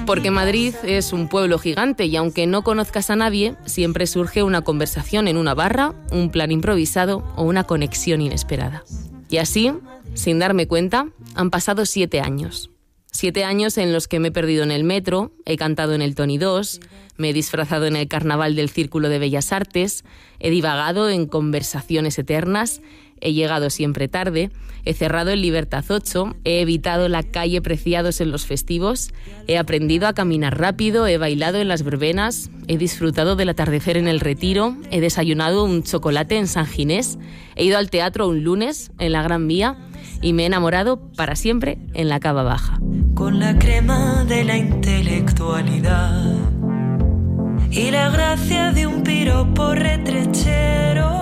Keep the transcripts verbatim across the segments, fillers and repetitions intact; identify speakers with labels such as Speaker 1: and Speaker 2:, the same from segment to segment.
Speaker 1: Porque Madrid es un pueblo gigante y aunque no conozcas a nadie, siempre surge una conversación en una barra, un plan improvisado o una conexión inesperada. Y así, sin darme cuenta, han pasado siete años. Siete años en los que me he perdido en el metro, he cantado en el Tony dos, me he disfrazado en el carnaval del Círculo de Bellas Artes, he divagado en conversaciones eternas, he llegado siempre tarde, he cerrado en Libertad ocho, he evitado la calle Preciados en los festivos, he aprendido a caminar rápido, he bailado en las verbenas, he disfrutado del atardecer en el Retiro, he desayunado un chocolate en San Ginés, he ido al teatro un lunes en la Gran Vía y me he enamorado para siempre en la Cava Baja.
Speaker 2: Con la crema de la intelectualidad y la gracia de un piropo retrechero.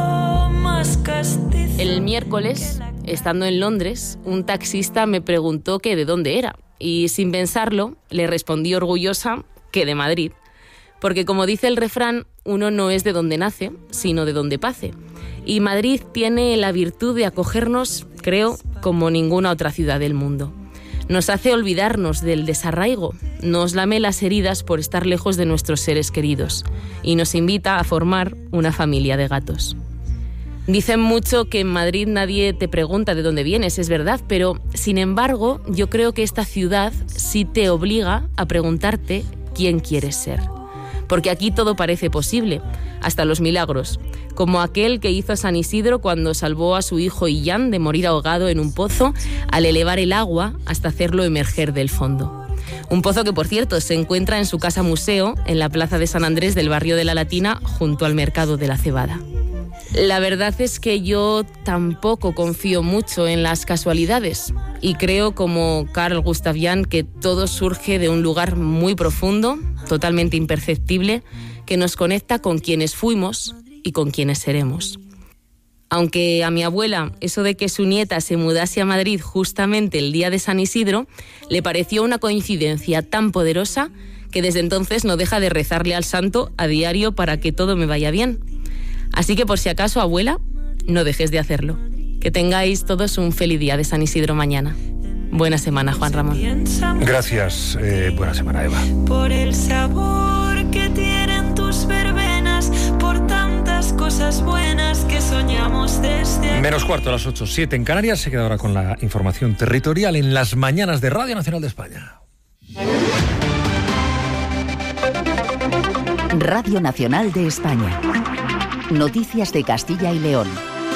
Speaker 1: El miércoles, estando en Londres, un taxista me preguntó que de dónde era y sin pensarlo le respondí orgullosa que de Madrid, porque como dice el refrán, uno no es de donde nace, sino de donde pase. Y Madrid tiene la virtud de acogernos, creo, como ninguna otra ciudad del mundo. Nos hace olvidarnos del desarraigo, nos lame las heridas por estar lejos de nuestros seres queridos y nos invita a formar una familia de gatos. Dicen mucho que en Madrid nadie te pregunta de dónde vienes, es verdad, pero sin embargo yo creo que esta ciudad sí te obliga a preguntarte quién quieres ser. Porque aquí todo parece posible, hasta los milagros, como aquel que hizo San Isidro cuando salvó a su hijo Illán de morir ahogado en un pozo al elevar el agua hasta hacerlo emerger del fondo. Un pozo que, por cierto, se encuentra en su casa museo en la plaza de San Andrés del barrio de la Latina, junto al mercado de la Cebada. La verdad es que yo tampoco confío mucho en las casualidades y creo, como Carl Gustav Jung, que todo surge de un lugar muy profundo, totalmente imperceptible, que nos conecta con quienes fuimos y con quienes seremos. Aunque a mi abuela eso de que su nieta se mudase a Madrid justamente el día de San Isidro le pareció una coincidencia tan poderosa que desde entonces no deja de rezarle al santo a diario para que todo me vaya bien. Así que por si acaso, abuela, no dejes de hacerlo. Que tengáis todos un feliz día de San Isidro mañana. Buena semana, Juan Ramón.
Speaker 3: Gracias. Eh, buena semana, Eva.
Speaker 2: Por el sabor que tienen tus verbenas, por tantas cosas buenas que soñamos desde aquí.
Speaker 3: Menos cuarto a las ocho, siete en Canarias. Se queda ahora con la información territorial en las mañanas de Radio Nacional de España.
Speaker 4: Radio Nacional de España. Noticias de Castilla y León.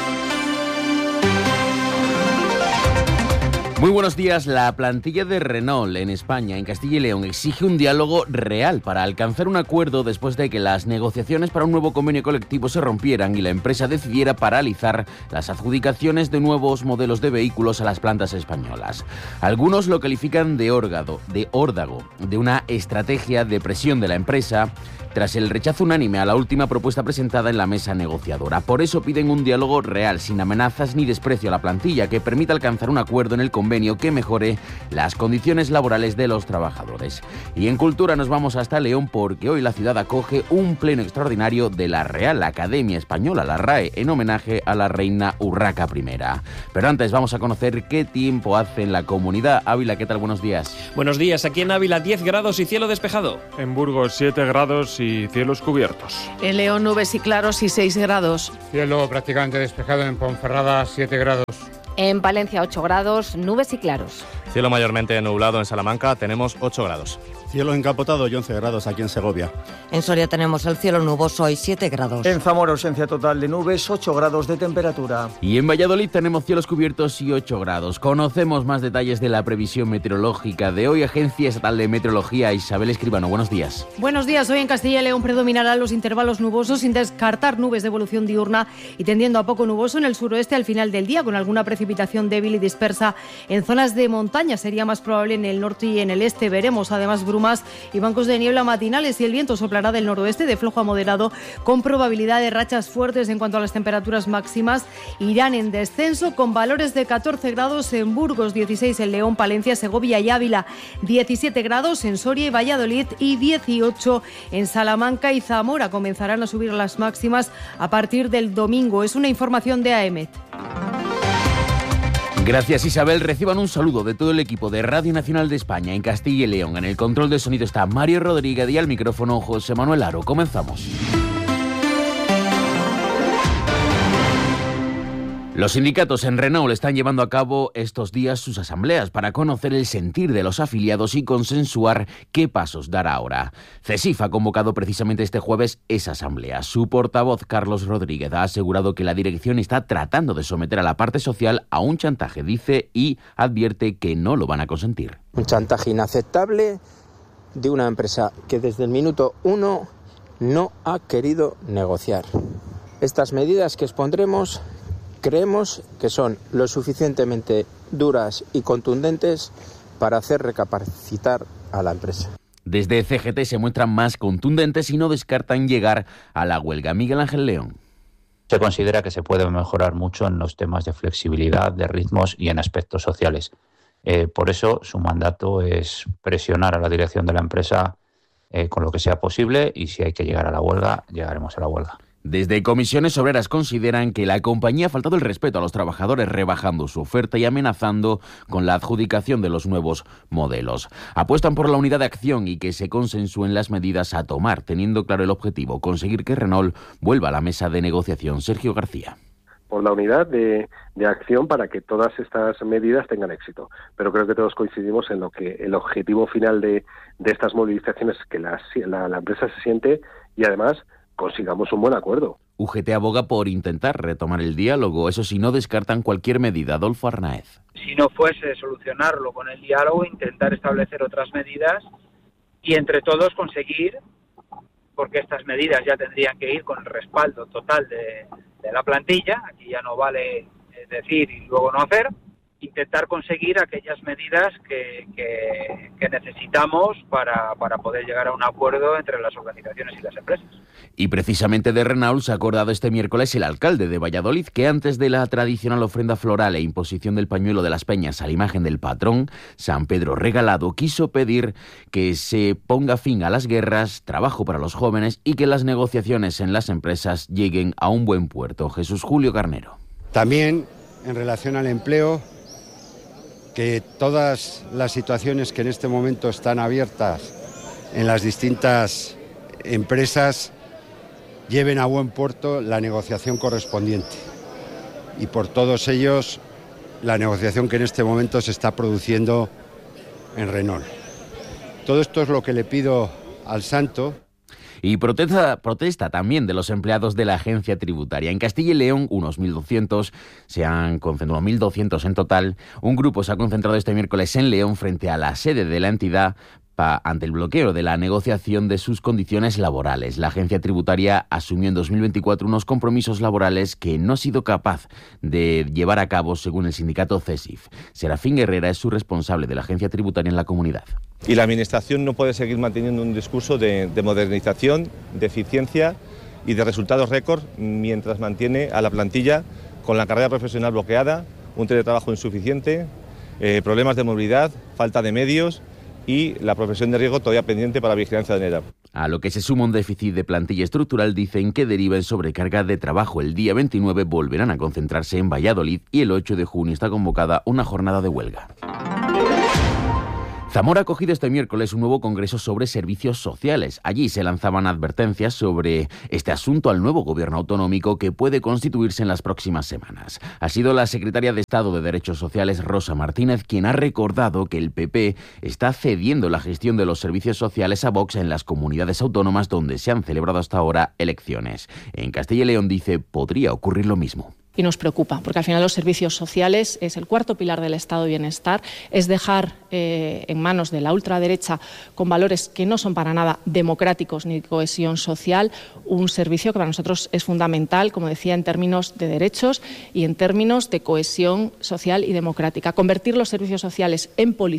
Speaker 5: Muy buenos días. La plantilla de Renault en España, en Castilla y León, exige un diálogo real para alcanzar un acuerdo después de que las negociaciones para un nuevo convenio colectivo se rompieran y la empresa decidiera paralizar las adjudicaciones de nuevos modelos de vehículos a las plantas españolas. Algunos lo califican de órdago, de órdago, de una estrategia de presión de la empresa tras el rechazo unánime a la última propuesta presentada en la mesa negociadora. Por eso piden un diálogo real, sin amenazas ni desprecio a la plantilla, que permita alcanzar un acuerdo en el convenio que mejore las condiciones laborales de los trabajadores. Y en cultura nos vamos hasta León porque hoy la ciudad acoge un pleno extraordinario de la Real Academia Española, la RAE, en homenaje a la reina Urraca primera. Pero antes vamos a conocer qué tiempo hace en la comunidad. Ávila, ¿qué tal? Buenos días.
Speaker 6: Buenos días. Aquí en Ávila diez grados y cielo despejado.
Speaker 7: En Burgos siete grados y cielos cubiertos.
Speaker 8: En León nubes y claros y seis grados.
Speaker 9: Cielo prácticamente despejado en Ponferrada, siete grados.
Speaker 10: En Palencia ocho grados, nubes y claros.
Speaker 11: Cielo mayormente nublado en Salamanca, tenemos ocho grados.
Speaker 12: Cielo encapotado y once grados aquí en Segovia.
Speaker 13: En Soria tenemos el cielo nuboso y siete grados.
Speaker 14: En Zamora ausencia total de nubes, ocho grados de temperatura.
Speaker 5: Y en Valladolid tenemos cielos cubiertos y ocho grados. Conocemos más detalles de la previsión meteorológica de hoy. Agencia Estatal de Meteorología, Isabel Escribano, buenos días.
Speaker 15: Buenos días. Hoy en Castilla y León predominarán los intervalos nubosos sin descartar nubes de evolución diurna y tendiendo a poco nuboso en el suroeste al final del día, con alguna precipitación débil y dispersa en zonas de montaña. Sería más probable en el norte y en el este. Veremos además brumas y bancos de niebla matinales y el viento soplará del noroeste de flojo a moderado con probabilidad de rachas fuertes. En cuanto a las temperaturas máximas, irán en descenso con valores de catorce grados en Burgos, dieciséis en León, Palencia, Segovia y Ávila, diecisiete grados en Soria y Valladolid y dieciocho en Salamanca y Zamora. Comenzarán a subir las máximas a partir del domingo. Es una información de A E M E T.
Speaker 5: Gracias, Isabel. Reciban un saludo de todo el equipo de Radio Nacional de España en Castilla y León. En el control de sonido está Mario Rodríguez y al micrófono José Manuel Aro. Comenzamos. Los sindicatos en Renault están llevando a cabo estos días sus asambleas para conocer el sentir de los afiliados y consensuar qué pasos dar ahora. CESIF ha convocado precisamente este jueves esa asamblea. Su portavoz, Carlos Rodríguez, ha asegurado que la dirección está tratando de someter a la parte social a un chantaje, dice, y advierte que no lo van a consentir.
Speaker 16: Un chantaje inaceptable de una empresa que desde el minuto uno no ha querido negociar. Estas medidas que expondremos creemos que son lo suficientemente duras y contundentes para hacer recapacitar a la empresa.
Speaker 5: Desde C G T se muestran más contundentes y no descartan llegar a la huelga. Miguel Ángel León.
Speaker 17: Se considera que se puede mejorar mucho en los temas de flexibilidad, de ritmos y en aspectos sociales. Eh, por eso su mandato es presionar a la dirección de la empresa eh, con lo que sea posible, y si hay que llegar a la huelga, llegaremos a la huelga.
Speaker 5: Desde Comisiones Obreras consideran que la compañía ha faltado el respeto a los trabajadores, rebajando su oferta y amenazando con la adjudicación de los nuevos modelos. Apuestan por la unidad de acción y que se consensúen las medidas a tomar, teniendo claro el objetivo: conseguir que Renault vuelva a la mesa de negociación. Sergio García.
Speaker 18: Por la unidad de, de acción para que todas estas medidas tengan éxito. Pero creo que todos coincidimos en lo que el objetivo final de, de estas movilizaciones es que la, la, la empresa se siente y además consigamos un buen acuerdo.
Speaker 5: U G T aboga por intentar retomar el diálogo, eso sí, no descartan cualquier medida. Adolfo Arnaez.
Speaker 19: Si no fuese solucionarlo con el diálogo, intentar establecer otras medidas y entre todos conseguir, porque estas medidas ya tendrían que ir con el respaldo total de, de la plantilla, aquí ya no vale decir y luego no hacer, intentar conseguir aquellas medidas que, que, que necesitamos para, para poder llegar a un acuerdo entre las organizaciones y las empresas.
Speaker 5: Y precisamente de Renault se ha acordado este miércoles el alcalde de Valladolid, que antes de la tradicional ofrenda floral e imposición del pañuelo de las peñas a la imagen del patrón, San Pedro Regalado, quiso pedir que se ponga fin a las guerras, trabajo para los jóvenes y que las negociaciones en las empresas lleguen a un buen puerto. Jesús Julio Carnero.
Speaker 20: También, en relación al empleo, que todas las situaciones que en este momento están abiertas en las distintas empresas lleven a buen puerto la negociación correspondiente. Y por todos ellos, la negociación que en este momento se está produciendo en Renault. Todo esto es lo que le pido al santo.
Speaker 5: Y protesta, protesta también de los empleados de la agencia tributaria. En Castilla y León, unos mil doscientos se han concentrado, mil doscientos en total. Un grupo se ha concentrado este miércoles en León frente a la sede de la entidad ante el bloqueo de la negociación de sus condiciones laborales. La agencia tributaria asumió en dos mil veinticuatro unos compromisos laborales que no ha sido capaz de llevar a cabo, según el sindicato CESIF. Serafín Herrera es su responsable de la agencia tributaria en la comunidad.
Speaker 21: Y la Administración no puede seguir manteniendo un discurso de, de modernización, de eficiencia y de resultados récord mientras mantiene a la plantilla con la carrera profesional bloqueada, un teletrabajo insuficiente, eh, problemas de movilidad, falta de medios y la profesión de riesgo todavía pendiente para vigilancia de ENERAP.
Speaker 5: A lo que se suma un déficit de plantilla estructural, dicen que deriva en sobrecarga de trabajo. El día veintinueve volverán a concentrarse en Valladolid y el ocho de junio está convocada una jornada de huelga. Zamora ha acogido este miércoles un nuevo congreso sobre servicios sociales. Allí se lanzaban advertencias sobre este asunto al nuevo gobierno autonómico que puede constituirse en las próximas semanas. Ha sido la secretaria de Estado de Derechos Sociales, Rosa Martínez, quien ha recordado que el P P está cediendo la gestión de los servicios sociales a Vox en las comunidades autónomas donde se han celebrado hasta ahora elecciones. En Castilla y León, dice, podría ocurrir lo mismo.
Speaker 22: Y nos preocupa, porque al final los servicios sociales es el cuarto pilar del Estado de Bienestar, es dejar eh, en manos de la ultraderecha, con valores que no son para nada democráticos ni de cohesión social, un servicio que para nosotros es fundamental, como decía, en términos de derechos y en términos de cohesión social y democrática. Convertir los servicios sociales en policía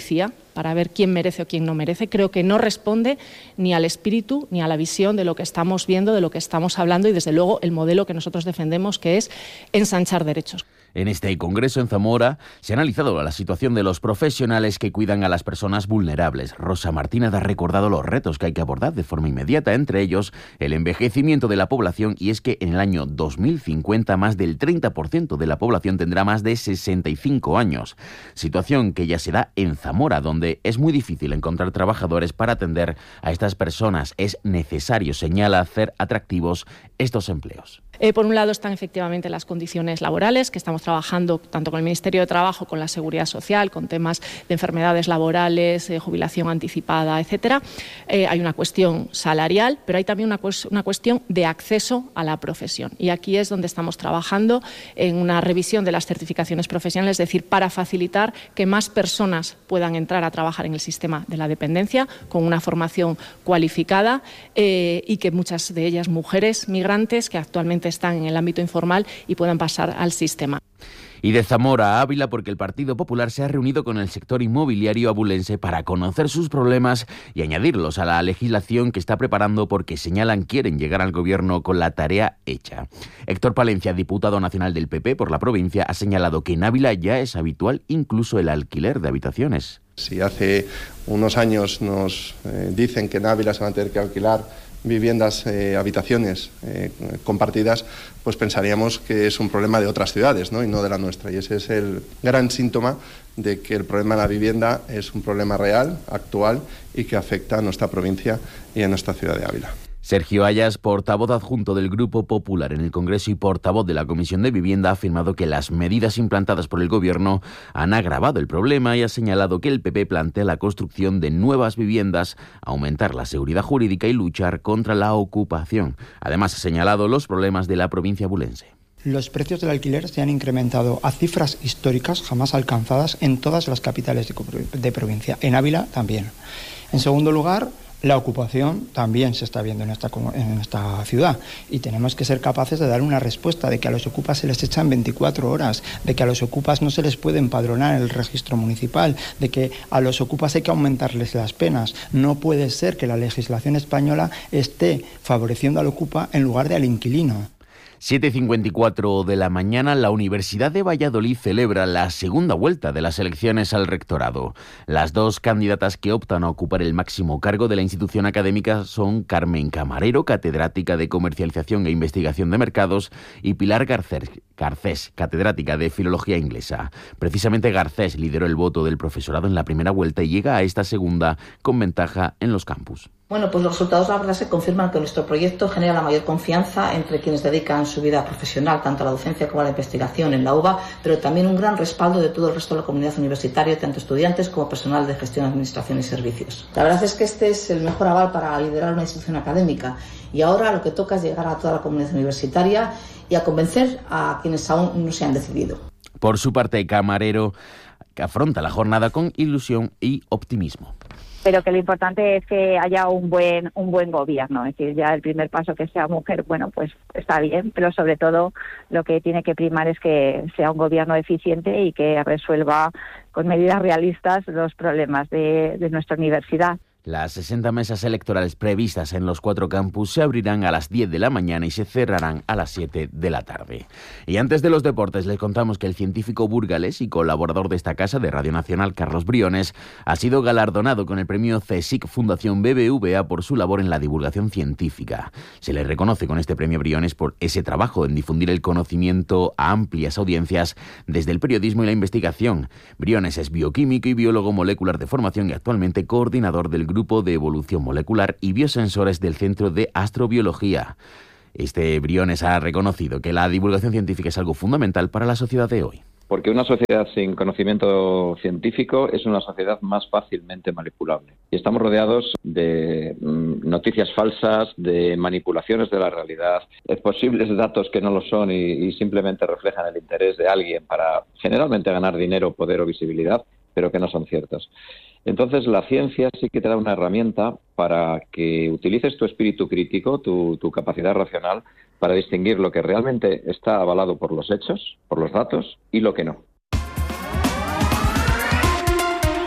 Speaker 22: para ver quién merece o quién no merece, creo que no responde ni al espíritu ni a la visión de lo que estamos viendo, de lo que estamos hablando y, desde luego, el modelo que nosotros defendemos, que es ensanchar derechos.
Speaker 5: En este congreso en Zamora se ha analizado la situación de los profesionales que cuidan a las personas vulnerables. Rosa Martínez ha recordado los retos que hay que abordar de forma inmediata, entre ellos el envejecimiento de la población, y es que en el año dos mil cincuenta más del treinta por ciento de la población tendrá más de sesenta y cinco años. Situación que ya se da en Zamora, donde es muy difícil encontrar trabajadores para atender a estas personas. Es necesario, señala, hacer atractivos estos empleos.
Speaker 22: Eh, por un lado están efectivamente las condiciones laborales, que estamos trabajando tanto con el Ministerio de Trabajo, con la Seguridad Social, con temas de enfermedades laborales, eh, jubilación anticipada, etcétera. Eh, hay una cuestión salarial, pero hay también una, una cuestión de acceso a la profesión. Y aquí es donde estamos trabajando en una revisión de las certificaciones profesionales, es decir, para facilitar que más personas puedan entrar a trabajar en el sistema de la dependencia con una formación cualificada eh, y que muchas de ellas mujeres migrantes que actualmente están en el ámbito informal y puedan pasar al sistema.
Speaker 5: Y de Zamora a Ávila, porque el Partido Popular se ha reunido con el sector inmobiliario abulense para conocer sus problemas y añadirlos a la legislación que está preparando, porque señalan quieren llegar al gobierno con la tarea hecha. Héctor Palencia, diputado nacional del P P por la provincia, ha señalado que en Ávila ya es habitual incluso el alquiler de habitaciones.
Speaker 1: Si hace unos años nos eh, dicen que en Ávila se van a tener que alquilar viviendas, eh, habitaciones eh, compartidas, pues pensaríamos que es un problema de otras ciudades, ¿no? Y no de la nuestra. Y ese es el gran síntoma de que el problema de la vivienda es un problema real, actual, y que afecta a nuestra provincia y a nuestra ciudad de Ávila.
Speaker 5: Sergio Ayas, portavoz adjunto del Grupo Popular en el Congreso y portavoz de la Comisión de Vivienda, ha afirmado que las medidas implantadas por el Gobierno han agravado el problema y ha señalado que el P P plantea la construcción de nuevas viviendas, aumentar la seguridad jurídica y luchar contra la ocupación. Además, ha señalado los problemas de la provincia abulense.
Speaker 2: Los precios del alquiler se han incrementado a cifras históricas jamás alcanzadas en todas las capitales de, de provincia, en Ávila también. En segundo lugar, la ocupación también se está viendo en esta, en esta ciudad y tenemos que ser capaces de dar una respuesta de que a los ocupas se les echan veinticuatro horas, de que a los ocupas no se les puede empadronar en el registro municipal, de que a los ocupas hay que aumentarles las penas. No puede ser que la legislación española esté favoreciendo al ocupa en lugar de al inquilino.
Speaker 5: siete y cincuenta y cuatro de la mañana, la Universidad de Valladolid celebra la segunda vuelta de las elecciones al rectorado. Las dos candidatas que optan a ocupar el máximo cargo de la institución académica son Carmen Camarero, catedrática de Comercialización e Investigación de Mercados, y Pilar Garcés, Garcés, catedrática de Filología Inglesa. Precisamente Garcés lideró el voto del profesorado en la primera vuelta y llega a esta segunda con ventaja en los campus.
Speaker 23: Bueno, pues los resultados, la verdad, se confirman que nuestro proyecto genera la mayor confianza entre quienes dedican su vida profesional, tanto a la docencia como a la investigación en la U B A, pero también un gran respaldo de todo el resto de la comunidad universitaria, tanto estudiantes como personal de gestión, administración y servicios. La verdad es que este es el mejor aval para liderar una institución académica y ahora lo que toca es llegar a toda la comunidad universitaria y a convencer a quienes aún no se han decidido.
Speaker 5: Por su parte, Camarero afronta la jornada con ilusión y optimismo.
Speaker 24: Pero que lo importante es que haya un buen un buen gobierno, es decir, ya el primer paso que sea mujer, bueno, pues está bien, pero sobre todo lo que tiene que primar es que sea un gobierno eficiente y que resuelva con medidas realistas los problemas de, de nuestra universidad.
Speaker 5: Las sesenta mesas electorales previstas en los cuatro campus se abrirán a las diez de la mañana y se cerrarán a las siete de la tarde. Y antes de los deportes, les contamos que el científico burgalés y colaborador de esta casa de Radio Nacional, Carlos Briones, ha sido galardonado con el premio CSIC Fundación B B V A por su labor en la divulgación científica. Se le reconoce con este premio Briones por ese trabajo en difundir el conocimiento a amplias audiencias desde el periodismo y la investigación. Briones es bioquímico y biólogo molecular de formación y actualmente coordinador del Grupo de Evolución Molecular y Biosensores del Centro de Astrobiología. Este Briones ha reconocido que la divulgación científica es algo fundamental para la sociedad de hoy.
Speaker 25: Porque una sociedad sin conocimiento científico es una sociedad más fácilmente manipulable. Y estamos rodeados de mm, noticias falsas, de manipulaciones de la realidad, de posibles datos que no lo son y, y simplemente reflejan el interés de alguien para generalmente ganar dinero, poder o visibilidad, pero que no son ciertas. Entonces, la ciencia sí que te da una herramienta para que utilices tu espíritu crítico, tu, tu capacidad racional, para distinguir lo que realmente está avalado por los hechos, por los datos, y lo que no.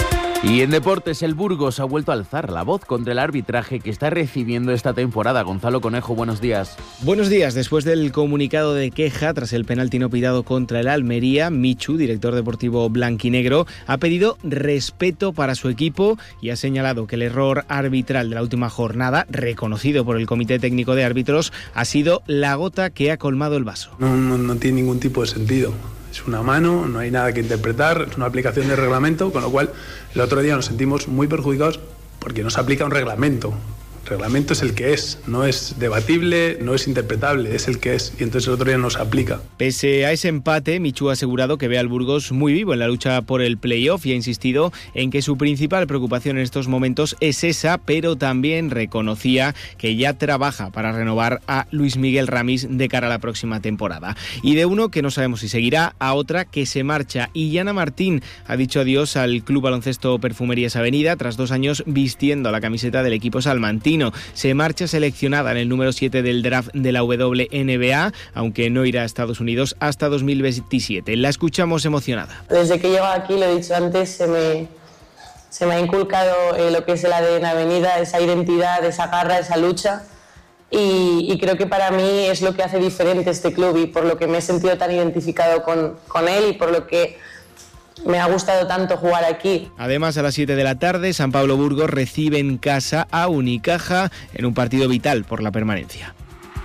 Speaker 5: Y en deportes, el Burgos ha vuelto a alzar la voz contra el arbitraje que está recibiendo esta temporada. Gonzalo Conejo, buenos días.
Speaker 3: Buenos días. Después del comunicado de queja tras el penalti no pitado contra el Almería, Michu, director deportivo blanquinegro, ha pedido respeto para su equipo y ha señalado que el error arbitral de la última jornada, reconocido por el Comité Técnico de Árbitros, ha sido la gota que ha colmado el vaso.
Speaker 4: No, no, no tiene ningún tipo de sentido. Es una mano, no hay nada que interpretar, es una aplicación de reglamento, con lo cual el otro día nos sentimos muy perjudicados porque no se aplica un reglamento. El reglamento es el que es, no es debatible, no es interpretable, es el que es, y entonces el otro día no se aplica.
Speaker 3: Pese a ese empate, Michu ha asegurado que ve al Burgos muy vivo en la lucha por el play-off y ha insistido en que su principal preocupación en estos momentos es esa, pero también reconocía que ya trabaja para renovar a Luis Miguel Ramis de cara a la próxima temporada. Y de uno que no sabemos si seguirá, a otra que se marcha. Illana Martín ha dicho adiós al Club Baloncesto Perfumerías Avenida tras dos años vistiendo la camiseta del equipo salmantino. Se marcha seleccionada en el número siete del draft de la W N B A, aunque no irá a Estados Unidos hasta dos mil veintisiete. La escuchamos emocionada.
Speaker 6: Desde que llego aquí, lo he dicho antes, se me, se me ha inculcado eh, lo que es el A D N Avenida, esa identidad, esa garra, esa lucha. Y, y creo que para mí es lo que hace diferente este club y por lo que me he sentido tan identificado con, con él y por lo que me ha gustado tanto jugar aquí.
Speaker 3: Además, a las siete de la tarde, San Pablo Burgos recibe en casa a Unicaja en un partido vital por la permanencia.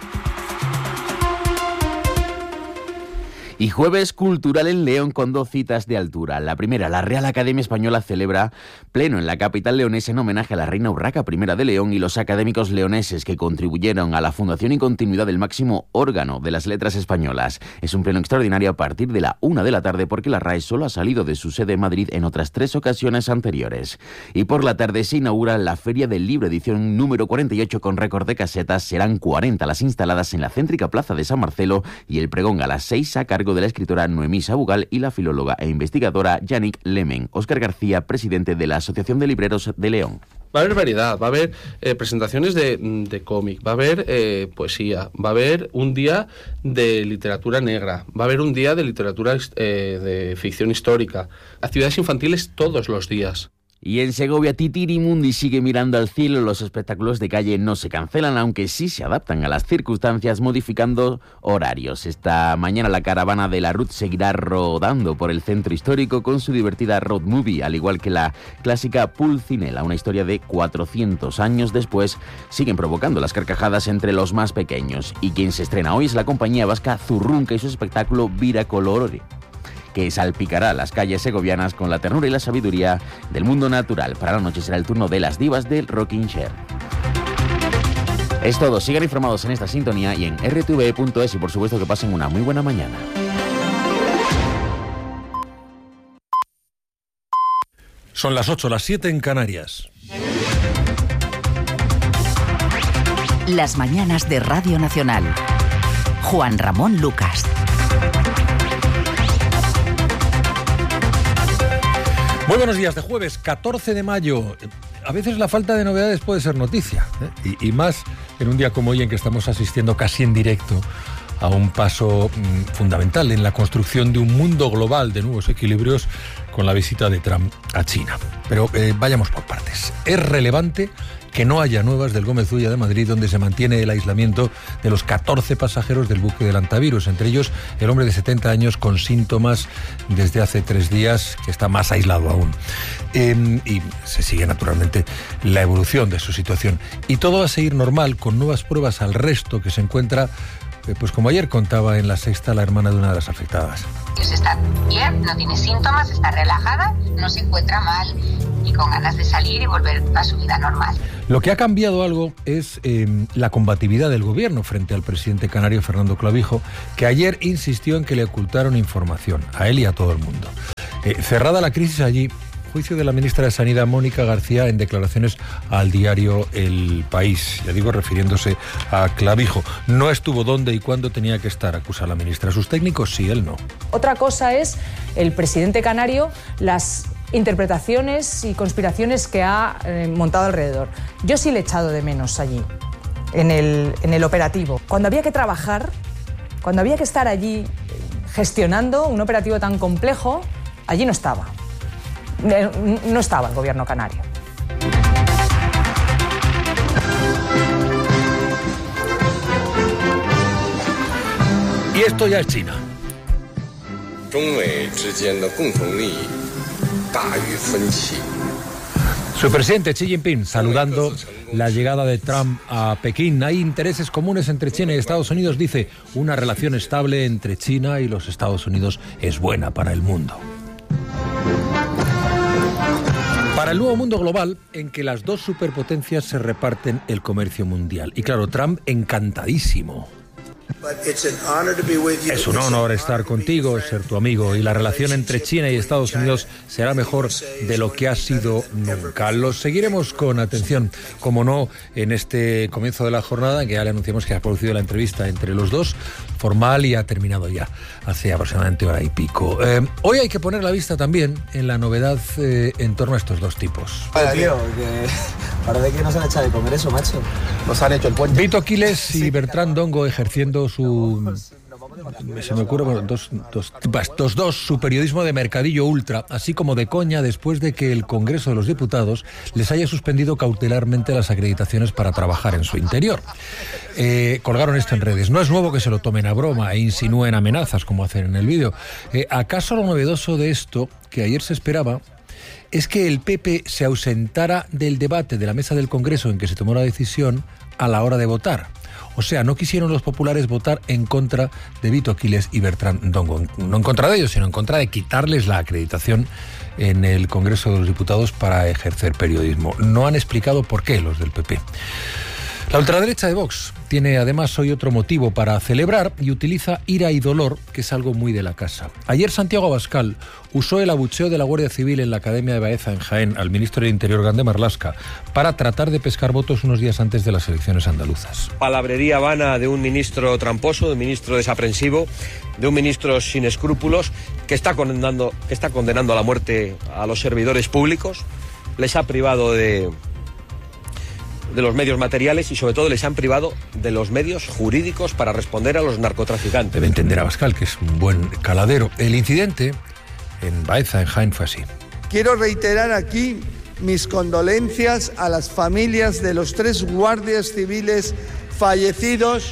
Speaker 5: Y jueves cultural en León con dos citas de altura. La primera, la Real Academia Española celebra pleno en la capital leonesa en homenaje a la reina Urraca I de León y los académicos leoneses que contribuyeron a la fundación y continuidad del máximo órgano de las letras españolas. Es un pleno extraordinario a partir de la una de la tarde porque la R A E solo ha salido de su sede en Madrid en otras tres ocasiones anteriores. Y por la tarde se inaugura la Feria del Libro, edición número cuarenta y ocho con récord de casetas. Serán cuarenta las instaladas en la céntrica Plaza de San Marcelo y el pregón a las seis a cargo de la escritora Noemí Sabugal y la filóloga e investigadora Yannick Lemen. Óscar García, presidente de la Asociación de Libreros de León.
Speaker 7: Va a haber variedad, va a haber eh, presentaciones de, de cómic, va a haber eh, poesía, va a haber un día de literatura negra, va a haber un día de literatura eh, de ficción histórica, actividades infantiles todos los días.
Speaker 5: Y en Segovia, Titirimundi sigue mirando al cielo. Los espectáculos de calle no se cancelan, aunque sí se adaptan a las circunstancias, modificando horarios. Esta mañana la caravana de la Ruth seguirá rodando por el centro histórico con su divertida road movie, al igual que la clásica Pulcinella, una historia de cuatrocientos años después. Siguen provocando las carcajadas entre los más pequeños. Y quien se estrena hoy es la compañía vasca Zurrunca y su espectáculo Vira Colorore, que salpicará las calles segovianas con la ternura y la sabiduría del mundo natural. Para la noche será el turno de las divas del Rocking Chair. Es todo, sigan informados en esta sintonía y en r t v e punto es y por supuesto que pasen una muy buena mañana.
Speaker 8: Son las ocho, las siete en Canarias.
Speaker 26: Las mañanas de Radio Nacional. Juan Ramón Lucas.
Speaker 8: Muy buenos días, de jueves catorce de mayo. A veces la falta de novedades puede ser noticia, ¿eh? y, y más en un día como hoy en que estamos asistiendo casi en directo a un paso mmm, fundamental en la construcción de un mundo global de nuevos equilibrios con la visita de Trump a China. Pero eh, vayamos por partes. Es relevante que no haya nuevas del Gómez Ulla de Madrid, donde se mantiene el aislamiento de los catorce pasajeros del buque del Antavirus, entre ellos el hombre de setenta años con síntomas desde hace tres días, que está más aislado aún. Eh, y se sigue naturalmente la evolución de su situación. Y todo va a seguir normal, con nuevas pruebas al resto que se encuentra, eh, pues como ayer contaba en La Sexta la hermana de una de las afectadas.
Speaker 27: Está bien, no tiene síntomas, está relajada, no se encuentra mal y con ganas de salir y volver a su vida normal.
Speaker 8: Lo que ha cambiado algo es eh, la combatividad del gobierno frente al presidente canario Fernando Clavijo, que ayer insistió en que le ocultaron información a él y a todo el mundo. Eh, cerrada la crisis allí, juicio de la ministra de Sanidad Mónica García en declaraciones al diario El País, ya digo, refiriéndose a Clavijo. No estuvo donde y cuándo tenía que estar, acusa la ministra. Sus técnicos sí, él no.
Speaker 28: Otra cosa es el presidente canario, las interpretaciones y conspiraciones que ha eh, montado alrededor. Yo sí le he echado de menos allí, en el, en el operativo. Cuando había que trabajar, cuando había que estar allí gestionando un operativo tan complejo, allí no estaba. no estaba el gobierno canario.
Speaker 8: Y esto ya es China. Su presidente Xi Jinping saludando la llegada de Trump a Pekín. Hay intereses comunes entre China y Estados Unidos, dice. Una relación estable entre China y los Estados Unidos es buena para el mundo. Para el nuevo mundo global en que las dos superpotencias se reparten el comercio mundial. Y claro, Trump encantadísimo. Es un honor estar contigo, ser tu amigo, y la relación entre China y Estados Unidos será mejor de lo que ha sido nunca. Los seguiremos con atención, como no, en este comienzo de la jornada, que ya le anunciamos que ha producido la entrevista entre los dos, formal, y ha terminado ya hace aproximadamente hora y pico. Eh, hoy hay que poner la vista también en la novedad eh, en torno a estos dos tipos.
Speaker 9: Vaya, tío, que parece que nos han echado de comer eso, macho. Nos han hecho el puente.
Speaker 8: Vito Quiles y Bertrand Dongo ejerciendo su, se me ocurre, bueno, dos, dos, dos, dos, su periodismo de mercadillo ultra, así como de coña, después de que el Congreso de los Diputados les haya suspendido cautelarmente las acreditaciones para trabajar en su interior. Eh, colgaron esto en redes. No es nuevo que se lo tomen a broma e insinúen amenazas, como hacen en el vídeo. Eh, ¿Acaso lo novedoso de esto, que ayer se esperaba, es que el P P se ausentara del debate de la mesa del Congreso en que se tomó la decisión a la hora de votar? O sea, no quisieron los populares votar en contra de Vito Quiles y Bertrand Dongo. No en contra de ellos, sino en contra de quitarles la acreditación en el Congreso de los Diputados para ejercer periodismo. No han explicado por qué los del P P. La ultraderecha de Vox tiene además hoy otro motivo para celebrar y utiliza ira y dolor, que es algo muy de la casa. Ayer Santiago Abascal usó el abucheo de la Guardia Civil en la Academia de Baeza en Jaén al ministro del Interior, Grande Marlaska, para tratar de pescar votos unos días antes de las elecciones andaluzas.
Speaker 10: Palabrería vana de un ministro tramposo, de un ministro desaprensivo, de un ministro sin escrúpulos, que está condenando, que está condenando a la muerte a los servidores públicos, les ha privado de... de los medios materiales y sobre todo les han privado de los medios jurídicos para responder a los narcotraficantes.
Speaker 8: Debe entender Abascal que es un buen caladero. El incidente en Baeza, en Jaén, fue así.
Speaker 11: Quiero reiterar aquí mis condolencias a las familias de los tres guardias civiles fallecidos.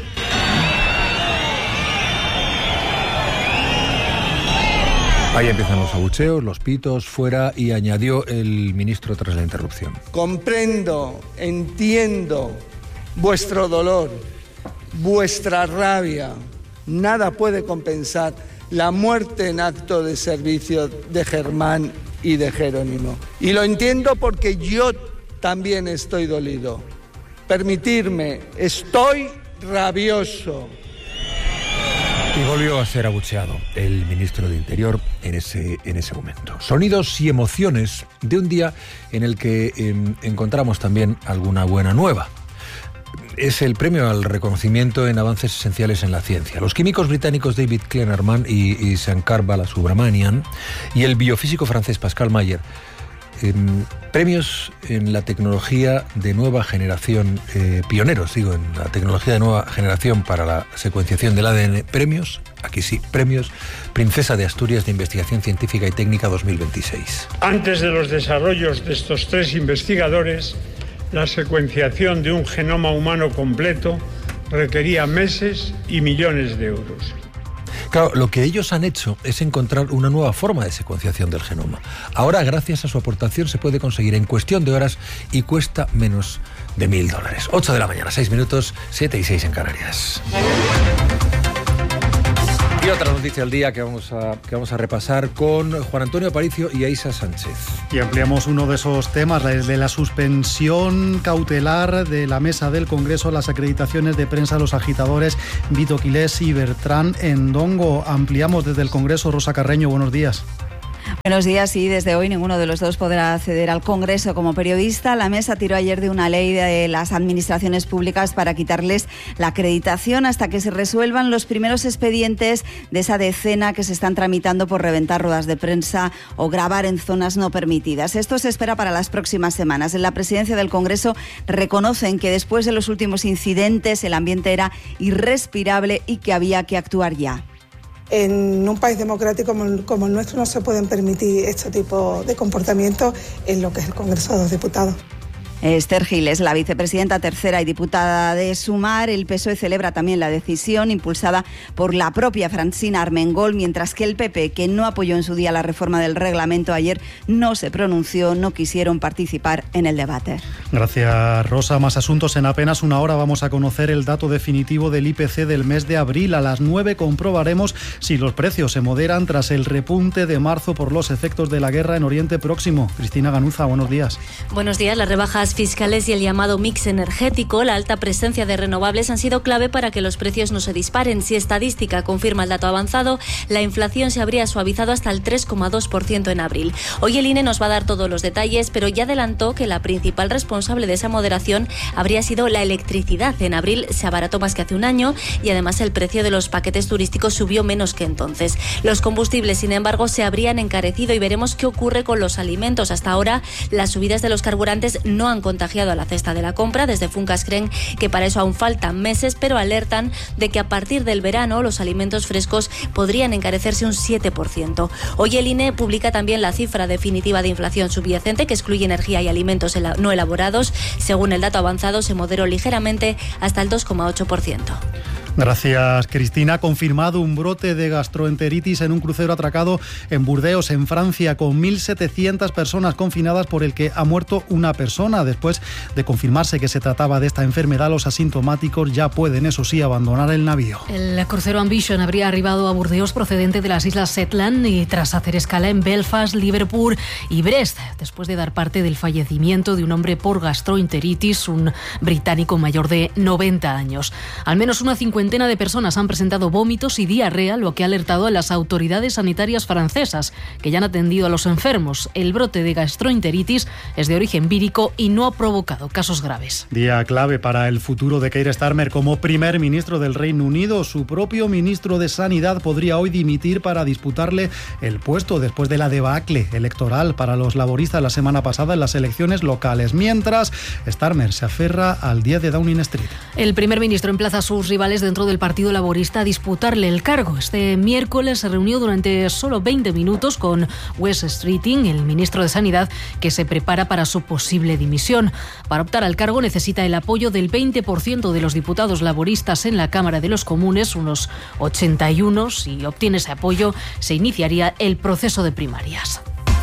Speaker 8: Ahí empiezan los abucheos, los pitos, fuera, y añadió el ministro tras la interrupción.
Speaker 11: Comprendo, entiendo vuestro dolor, vuestra rabia. Nada puede compensar la muerte en acto de servicio de Germán y de Jerónimo. Y lo entiendo porque yo también estoy dolido. Permitirme, estoy rabioso.
Speaker 8: Y volvió a ser abucheado el ministro de Interior en ese, en ese momento. Sonidos y emociones de un día en el que eh, encontramos también alguna buena nueva. Es el premio al reconocimiento en avances esenciales en la ciencia. Los químicos británicos David Klenerman y, y Shankar Balasubramanian y el biofísico francés Pascal Mayer, eh, premios en la tecnología de nueva generación, eh, pioneros, digo, en la tecnología de nueva generación para la secuenciación del A D N. Premios, aquí sí, premios Princesa de Asturias de Investigación Científica y Técnica dos mil veintiséis.
Speaker 12: Antes de los desarrollos de estos tres investigadores, la secuenciación de un genoma humano completo requería meses y millones de euros.
Speaker 8: Claro, lo que ellos han hecho es encontrar una nueva forma de secuenciación del genoma. Ahora, gracias a su aportación, se puede conseguir en cuestión de horas y cuesta menos de mil dólares. ocho de la mañana, seis minutos, siete y seis en Canarias. Y otra noticia del día que vamos a, que vamos a repasar con Juan Antonio Aparicio y Aisa Sánchez.
Speaker 13: Y ampliamos uno de esos temas, el de la suspensión cautelar de la mesa del Congreso a las acreditaciones de prensa a los agitadores Vito Quiles y Bertrand Dongo. Ampliamos desde el Congreso. Rosa Carreño, buenos días.
Speaker 14: Buenos días. Y desde hoy ninguno de los dos podrá acceder al Congreso como periodista. La mesa tiró ayer de una ley de las administraciones públicas para quitarles la acreditación hasta que se resuelvan los primeros expedientes de esa decena que se están tramitando por reventar ruedas de prensa o grabar en zonas no permitidas. Esto se espera para las próximas semanas. En la presidencia del Congreso reconocen que después de los últimos incidentes el ambiente era irrespirable y que había que actuar ya.
Speaker 15: En un país democrático como, como el nuestro no se pueden permitir este tipo de comportamientos en lo que es el Congreso de los Diputados.
Speaker 14: Esther Gil es la vicepresidenta tercera y diputada de Sumar. El P S O E celebra también la decisión impulsada por la propia Francina Armengol, mientras que el P P, que no apoyó en su día la reforma del reglamento, ayer no se pronunció, no quisieron participar en el debate.
Speaker 13: Gracias, Rosa. Más asuntos. En apenas una hora vamos a conocer el dato definitivo del I P C del mes de abril. A las nueve comprobaremos si los precios se moderan tras el repunte de marzo por los efectos de la guerra en Oriente Próximo. Cristina Ganuza, buenos días.
Speaker 16: Buenos días. Las rebajas fiscales y el llamado mix energético, la alta presencia de renovables han sido clave para que los precios no se disparen. Si estadística confirma el dato avanzado, la inflación se habría suavizado hasta el tres coma dos por ciento en abril. Hoy el I N E nos va a dar todos los detalles, pero ya adelantó que la principal responsable de esa moderación habría sido la electricidad. En abril se abarató más que hace un año y además el precio de los paquetes turísticos subió menos que entonces. Los combustibles, sin embargo, se habrían encarecido y veremos qué ocurre con los alimentos. Hasta ahora, las subidas de los carburantes no han contagiado a la cesta de la compra. Desde Funcas creen que para eso aún faltan meses, pero alertan de que a partir del verano los alimentos frescos podrían encarecerse un siete por ciento. Hoy el I N E publica también la cifra definitiva de inflación subyacente, que excluye energía y alimentos no elaborados. Según el dato avanzado, se moderó ligeramente hasta el dos coma ocho por ciento.
Speaker 13: Gracias, Cristina. Ha confirmado un brote de gastroenteritis en un crucero atracado en Burdeos, en Francia, con mil setecientas personas confinadas, por el que ha muerto una persona. Después de confirmarse que se trataba de esta enfermedad, los asintomáticos ya pueden, eso sí, abandonar el navío.
Speaker 17: El crucero Ambition habría arribado a Burdeos procedente de las Islas Shetland y tras hacer escala en Belfast, Liverpool y Brest, después de dar parte del fallecimiento de un hombre por gastroenteritis, un británico mayor de noventa años. Al menos una cincuenta de personas han presentado vómitos y diarrea, lo que ha alertado a las autoridades sanitarias francesas, que ya han atendido a los enfermos. El brote de gastroenteritis es de origen vírico y no ha provocado casos graves.
Speaker 13: Día clave para el futuro de Keir Starmer como primer ministro del Reino Unido. Su propio ministro de Sanidad podría hoy dimitir para disputarle el puesto después de la debacle electoral para los laboristas la semana pasada en las elecciones locales. Mientras, Starmer se aferra al diez de Downing Street.
Speaker 17: El primer ministro emplaza a sus rivales dentro del Partido Laborista a disputarle el cargo. Este miércoles se reunió durante solo veinte minutos con Wes Streeting, el ministro de Sanidad, que se prepara para su posible dimisión. Para optar al cargo necesita el apoyo del veinte por ciento de los diputados laboristas en la Cámara de los Comunes, unos ochenta y uno. Si obtiene ese apoyo, se iniciaría el proceso de primarias.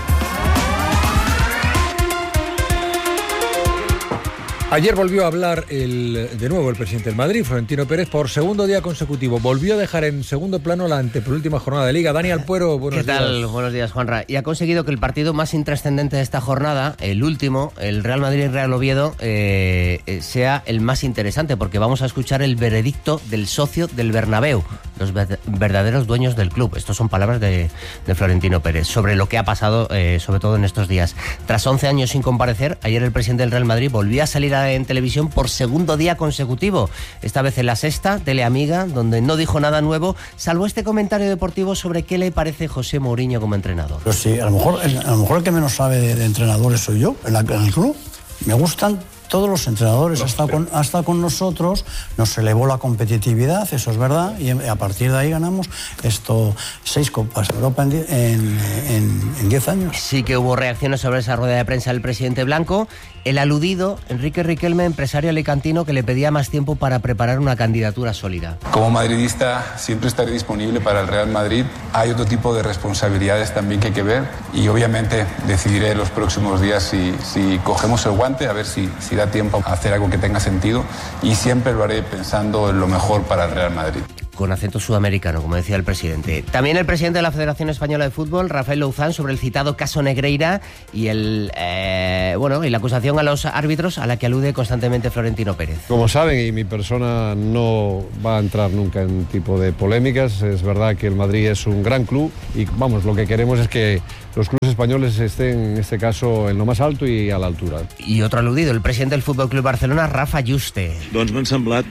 Speaker 8: Ayer volvió a hablar el, de nuevo el presidente del Madrid, Florentino Pérez, por segundo día consecutivo. Volvió a dejar en segundo plano la antepenúltima jornada de Liga. Dani Alpuero, buenos días.
Speaker 18: ¿Qué tal? Buenos días, Juanra. Y ha conseguido que el partido más intrascendente de esta jornada, el último, el Real Madrid-Real Oviedo, eh, sea el más interesante, porque vamos a escuchar el veredicto del socio del Bernabéu, los verdaderos dueños del club. Estas son palabras de, de Florentino Pérez, sobre lo que ha pasado, eh, sobre todo en estos días. Tras once años sin comparecer, ayer el presidente del Real Madrid volvió a salir a en televisión por segundo día consecutivo, esta vez en La Sexta, Teleamiga, donde no dijo nada nuevo, salvo este comentario deportivo sobre qué le parece José Mourinho como entrenador.
Speaker 19: Pero sí, a lo mejor, a lo mejor el que menos sabe de, de entrenadores soy yo, en, la, en el club. Me gustan todos los entrenadores, ha estado, con, ha estado con nosotros, nos elevó la competitividad, eso es verdad, y a partir de ahí ganamos esto seis Copas de Europa en, en, en, en diez años.
Speaker 18: Sí que hubo reacciones sobre esa rueda de prensa del presidente blanco. El aludido, Enrique Riquelme, empresario alicantino, que le pedía más tiempo para preparar una candidatura sólida.
Speaker 20: Como madridista siempre estaré disponible para el Real Madrid. Hay otro tipo de responsabilidades también que hay que ver y obviamente decidiré en los próximos días si, si cogemos el guante, a ver si, si da tiempo a hacer algo que tenga sentido, y siempre lo haré pensando en lo mejor para el Real Madrid.
Speaker 18: Con acento sudamericano, como decía el presidente. También el presidente de la Federación Española de Fútbol, Rafael Louzán, sobre el citado caso Negreira y el eh, bueno y la acusación a los árbitros a la que alude constantemente Florentino Pérez.
Speaker 21: Como saben, y mi persona no va a entrar nunca en tipo de polémicas, es verdad que el Madrid es un gran club y vamos, lo que queremos es que los clubes españoles estén, en este caso, en lo más alto y a la altura.
Speaker 18: Y otro aludido, el presidente del Fútbol Club Barcelona, Rafa Juste.
Speaker 22: Doncs m'han semblat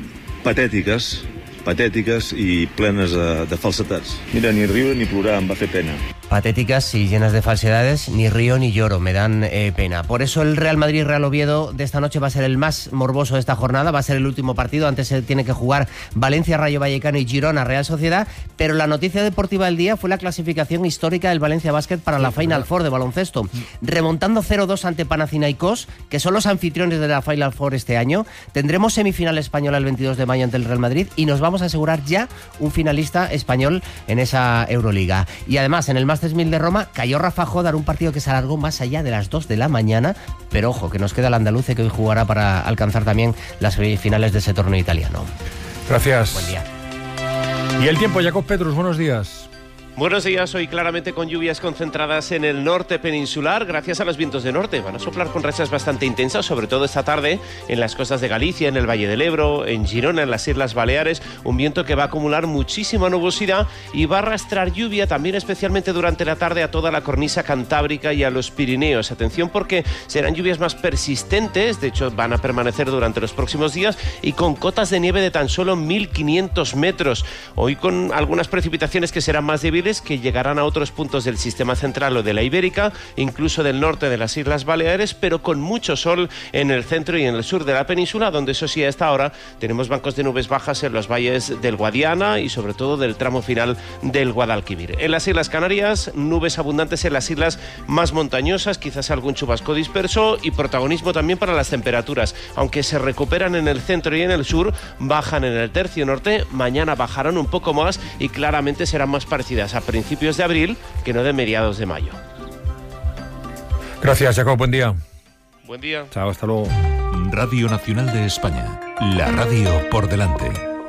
Speaker 22: patètiques patètiques i plenes de, de falsetats. Mira, ni riure ni plorar em va fer pena.
Speaker 18: patéticas y llenas de falsedades, ni río ni lloro, me dan eh, pena. Por eso el Real Madrid-Real Oviedo de esta noche va a ser el más morboso de esta jornada, va a ser el último partido, antes se tiene que jugar Valencia-Rayo Vallecano y Girona-Real Sociedad, pero la noticia deportiva del día fue la clasificación histórica del Valencia Basket para la Final Four de baloncesto, remontando cero dos ante Panathinaikos, que son los anfitriones de la Final Four este año. Tendremos semifinal española el veintidós de mayo ante el Real Madrid y nos vamos a asegurar ya un finalista español en esa Euroliga. Y además, en el Masters mil de Roma cayó Rafa Jodar, un partido que se alargó más allá de las dos de la mañana, pero ojo, que nos queda el andaluce que hoy jugará para alcanzar también las finales de ese torneo italiano.
Speaker 8: Gracias.
Speaker 18: Buen día.
Speaker 8: Y el tiempo, Jacob Petrus, buenos días.
Speaker 1: Buenos días, hoy claramente con lluvias concentradas en el norte peninsular gracias a los vientos de norte. Van a soplar con rachas bastante intensas, sobre todo esta tarde en las costas de Galicia, en el Valle del Ebro, en Girona, en las Islas Baleares. Un viento que va a acumular muchísima nubosidad y va a arrastrar lluvia también especialmente durante la tarde a toda la cornisa cantábrica y a los Pirineos. Atención porque serán lluvias más persistentes, de hecho van a permanecer durante los próximos días y con cotas de nieve de tan solo mil quinientos metros. Hoy con algunas precipitaciones que serán más débiles, que llegarán a otros puntos del sistema central o de la Ibérica, incluso del norte de las Islas Baleares, pero con mucho sol en el centro y en el sur de la península, donde eso sí, a esta hora tenemos bancos de nubes bajas en los valles del Guadiana y sobre todo del tramo final del Guadalquivir. En las Islas Canarias, nubes abundantes en las islas más montañosas, quizás algún chubasco disperso y protagonismo también para las temperaturas. Aunque se recuperan en el centro y en el sur, bajan en el tercio norte, mañana bajarán un poco más y claramente serán más parecidas a principios de abril que no de mediados de mayo.
Speaker 8: Gracias, Jacob, buen día.
Speaker 1: Buen día.
Speaker 8: Chao, hasta luego.
Speaker 2: Radio Nacional de España, la radio por delante.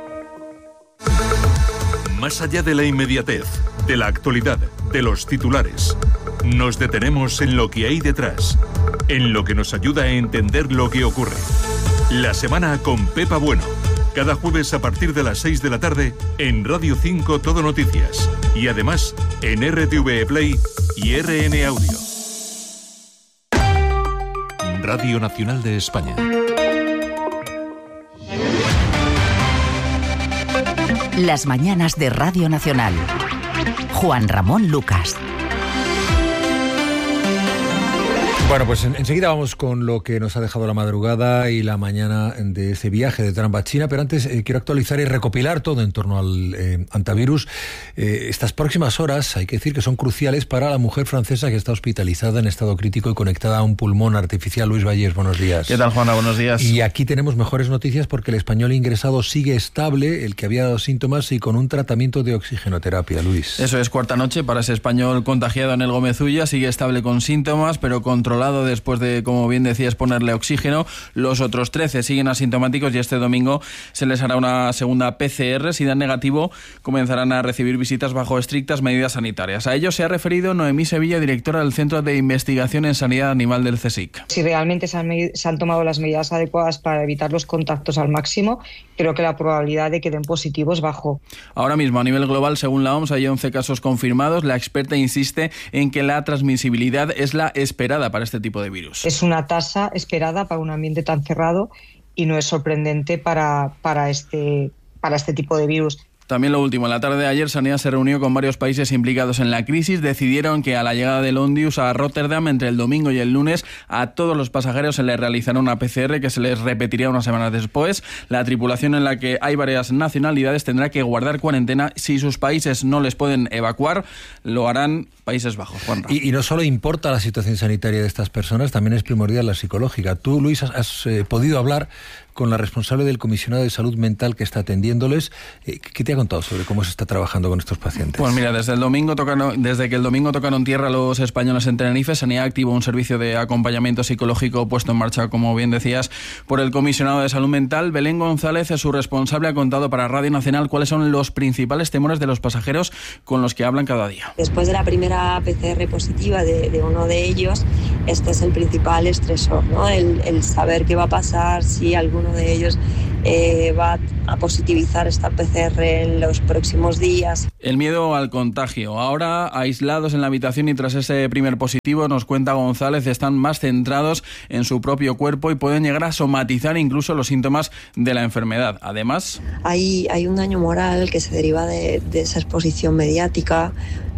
Speaker 2: Más allá de la inmediatez, de la actualidad, de los titulares, nos detenemos en lo que hay detrás, en lo que nos ayuda a entender lo que ocurre. La semana con Pepa Bueno. Cada jueves a partir de las seis de la tarde en Radio cinco Todo Noticias y además en R T V Play y R N Audio. Radio Nacional de España.
Speaker 26: Las mañanas de Radio Nacional. Juan Ramón Lucas.
Speaker 8: Bueno, pues en, enseguida vamos con lo que nos ha dejado la madrugada y la mañana de ese viaje de Trump a China, pero antes eh, quiero actualizar y recopilar todo en torno al eh, antivirus. Eh, estas próximas horas hay que decir que son cruciales para la mujer francesa que está hospitalizada en estado crítico y conectada a un pulmón artificial. Luis Vallés, buenos días.
Speaker 4: ¿Qué tal, Juana? Buenos días.
Speaker 8: Y aquí tenemos mejores noticias porque el español ingresado sigue estable, el que había dado síntomas y con un tratamiento de oxigenoterapia. Luis.
Speaker 4: Eso es, cuarta noche para ese español contagiado en el Gómez Ulla, sigue estable con síntomas, pero controlado después de, como bien decías, ponerle oxígeno. Los otros trece siguen asintomáticos y este domingo se les hará una segunda P C R. Si dan negativo, comenzarán a recibir visitas bajo estrictas medidas sanitarias. A ello se ha referido Noemí Sevilla, directora del Centro de Investigación en Sanidad Animal del CSIC.
Speaker 6: Si realmente se han, se han tomado las medidas adecuadas para evitar los contactos al máximo, creo que la probabilidad de que den positivo es bajo.
Speaker 4: Ahora mismo, a nivel global, según la O M S, hay once casos confirmados. La experta insiste en que la transmisibilidad es la esperada para este tipo de virus.
Speaker 6: Es una tasa esperada para un ambiente tan cerrado y no es sorprendente para, para, este, para este tipo de virus.
Speaker 4: También lo último, en la tarde de ayer Sanidad se reunió con varios países implicados en la crisis. Decidieron que a la llegada del Ondius a Rotterdam entre el domingo y el lunes a todos los pasajeros se les realizará una P C R que se les repetiría unas semanas después. La tripulación, en la que hay varias nacionalidades, tendrá que guardar cuarentena. Si sus países no les pueden evacuar, lo harán Países Bajos. Juanra.
Speaker 8: Y, y no solo importa la situación sanitaria de estas personas, también es primordial la psicológica. Tú, Luis, has, has eh, podido hablar con la responsable del Comisionado de Salud Mental que está atendiéndoles. ¿Qué te ha contado sobre cómo se está trabajando con estos pacientes?
Speaker 4: Pues mira, desde el domingo tocaron, desde que el domingo tocaron tierra los españoles en Tenerife, Sanidad activó un servicio de acompañamiento psicológico puesto en marcha, como bien decías, por el Comisionado de Salud Mental. Belén González, su responsable, ha contado para Radio Nacional cuáles son los principales temores de los pasajeros con los que hablan cada día.
Speaker 22: Después de la primera P C R positiva de, de uno de ellos, este es el principal estresor, ¿no? El, el saber qué va a pasar, si alguno de ellos eh, va a positivizar esta P C R en los próximos días.
Speaker 4: El miedo al contagio. Ahora, aislados en la habitación y tras ese primer positivo, nos cuenta González, están más centrados en su propio cuerpo y pueden llegar a somatizar incluso los síntomas de la enfermedad. Además,
Speaker 22: hay, hay un daño moral que se deriva de, de esa exposición mediática,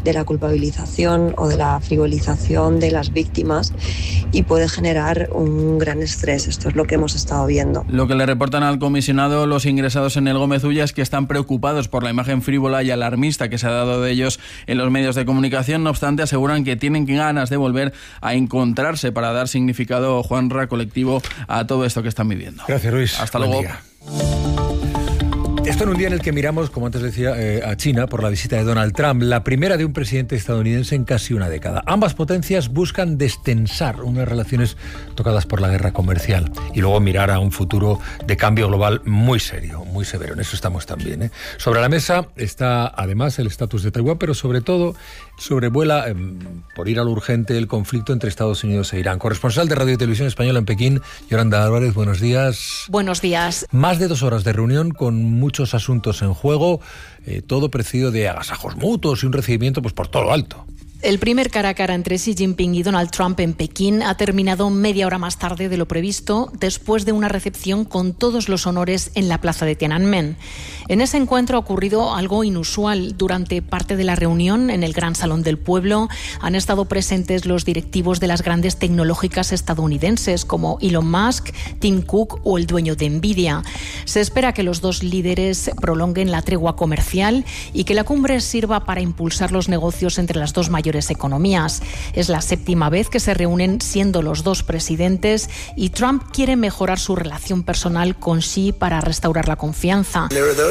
Speaker 22: de la culpabilización o de la frivolización de las víctimas y puede generar un gran estrés. Esto es lo que hemos estado viendo.
Speaker 4: Lo que le reportan al comisionado los ingresados en el Gómez Ulla es que están preocupados por la imagen frívola y alarmista que se ha dado de ellos en los medios de comunicación. No obstante, aseguran que tienen ganas de volver a encontrarse para dar significado, Juanra, colectivo a todo esto que están viviendo.
Speaker 8: Gracias, Luis.
Speaker 4: Hasta
Speaker 8: Buen
Speaker 4: luego.
Speaker 8: día. Esto en un día en el que miramos, como antes decía, eh, a China por la visita de Donald Trump, la primera de un presidente estadounidense en casi una década. Ambas potencias buscan destensar unas relaciones tocadas por la guerra comercial y luego mirar a un futuro de cambio global muy serio, muy severo. En eso estamos también, ¿eh? Sobre la mesa está además el estatus de Taiwán, pero sobre todo sobrevuela, eh, por ir a lo urgente, el conflicto entre Estados Unidos e Irán. Corresponsal de Radio y Televisión Española en Pekín, Yolanda Álvarez, buenos días.
Speaker 3: Buenos días.
Speaker 8: Más de dos horas de reunión con muchos asuntos en juego, eh, todo precedido de agasajos mutuos y un recibimiento pues por todo lo alto.
Speaker 3: El primer cara a cara entre Xi Jinping y Donald Trump en Pekín ha terminado media hora más tarde de lo previsto, después de una recepción con todos los honores en la plaza de Tiananmen. En ese encuentro ha ocurrido algo inusual. Durante parte de la reunión, en el Gran Salón del Pueblo, han estado presentes los directivos de las grandes tecnológicas estadounidenses, como Elon Musk, Tim Cook o el dueño de Nvidia. Se espera que los dos líderes prolonguen la tregua comercial y que la cumbre sirva para impulsar los negocios entre las dos mayores economías. Es la séptima vez que se reúnen siendo los dos presidentes y Trump quiere mejorar su relación personal con Xi para restaurar la confianza.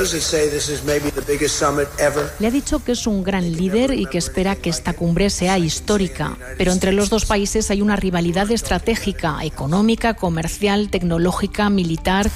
Speaker 3: Le ha dicho que es un gran líder y que espera que esta cumbre sea histórica, pero entre los dos países hay una rivalidad estratégica, económica, comercial, tecnológica, militar.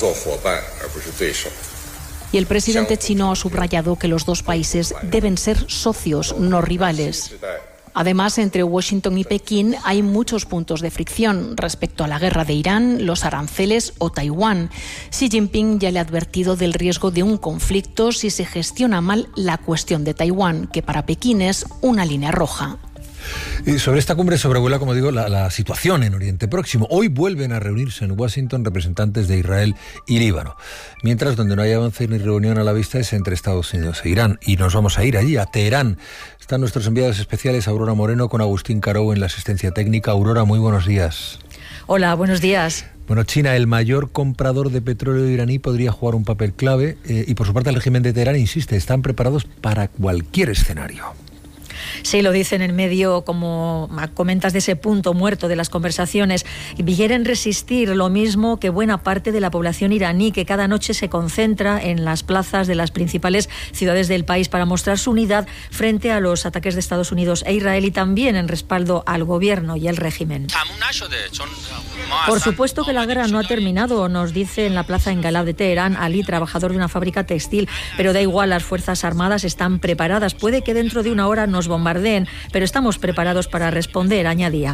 Speaker 3: Y el presidente chino ha subrayado que los dos países deben ser socios, no rivales. Además, entre Washington y Pekín hay muchos puntos de fricción respecto a la guerra de Irán, los aranceles o Taiwán. Xi Jinping ya le ha advertido del riesgo de un conflicto si se gestiona mal la cuestión de Taiwán, que para Pekín es una línea roja.
Speaker 8: Y sobre esta cumbre sobrevuela, como digo, la, la situación en Oriente Próximo. Hoy vuelven a reunirse en Washington representantes de Israel y Líbano. Mientras, donde no hay avance ni reunión a la vista es entre Estados Unidos e Irán. Y nos vamos a ir allí, a Teherán. Están nuestros enviados especiales, Aurora Moreno con Agustín Carou en la asistencia técnica. Aurora, muy buenos días.
Speaker 5: Hola, buenos días.
Speaker 8: Bueno, China, el mayor comprador de petróleo iraní, podría jugar un papel clave. Eh, y por su parte, el régimen de Teherán insiste, están preparados para cualquier escenario.
Speaker 5: Sí, lo dicen en medio, como comentas, de ese punto muerto de las conversaciones. Quieren resistir lo mismo que buena parte de la población iraní, que cada noche se concentra en las plazas de las principales ciudades del país para mostrar su unidad frente a los ataques de Estados Unidos e Israel y también en respaldo al gobierno y el régimen. Por supuesto que la guerra no ha terminado, nos dice en la plaza en Galab de Teherán Ali, trabajador de una fábrica textil, pero da igual, las Fuerzas Armadas están preparadas. Puede que dentro de una hora nos bombardeen, pero estamos preparados para responder, añadía.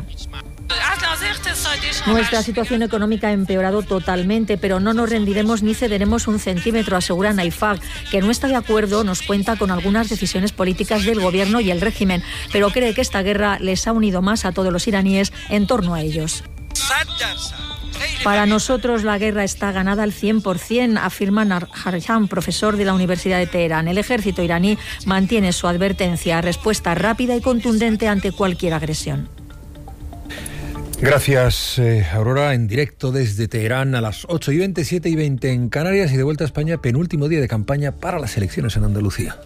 Speaker 5: Nuestra situación económica ha empeorado totalmente, pero no nos rendiremos ni cederemos un centímetro, asegura Naifag, que no está de acuerdo, nos cuenta con algunas decisiones políticas del gobierno y el régimen, pero cree que esta guerra les ha unido más a todos los iraníes en torno a ellos. Para nosotros la guerra está ganada al cien por ciento, afirma Nar Harjam, profesor de la Universidad de Teherán. El ejército iraní mantiene su advertencia, respuesta rápida y contundente ante cualquier agresión.
Speaker 8: Gracias, eh, Aurora, en directo desde Teherán a las ocho y veinte, siete y veinte en Canarias y de vuelta a España, penúltimo día de campaña para las elecciones en Andalucía.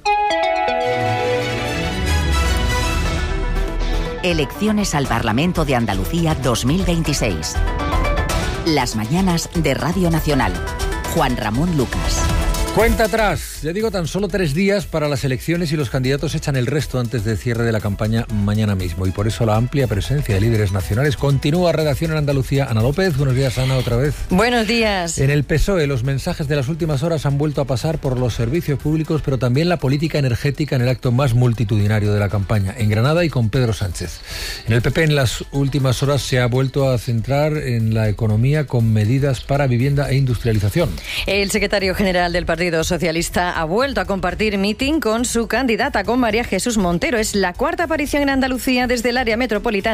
Speaker 26: Elecciones al Parlamento de Andalucía dos mil veintiséis. Las mañanas de Radio Nacional. Juan Ramón Lucas.
Speaker 8: Cuenta atrás, ya digo, tan solo tres días para las elecciones y los candidatos echan el resto antes del cierre de la campaña mañana mismo. Y por eso la amplia presencia de líderes nacionales continúa. Redacción en Andalucía. Ana López, buenos días, Ana, otra vez.
Speaker 5: Buenos días.
Speaker 8: En el P S O E los mensajes de las últimas horas han vuelto a pasar por los servicios públicos, pero también la política energética en el acto más multitudinario de la campaña, en Granada y con Pedro Sánchez. En el P P en las últimas horas se ha vuelto a centrar en la economía con medidas para vivienda e industrialización.
Speaker 5: El secretario general del Partido Socialista ha vuelto a compartir mitin con su candidata, con María Jesús Montero. Es la cuarta aparición en Andalucía desde el área metropolitana.